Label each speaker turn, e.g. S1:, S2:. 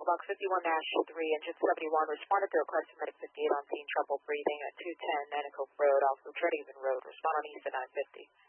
S1: Log 51 Nash 3, Engine 71, responded to request of Medic 58 on scene, trouble breathing at 210 Nanticoke Road off of Tredyman Road. Respond on east at 950.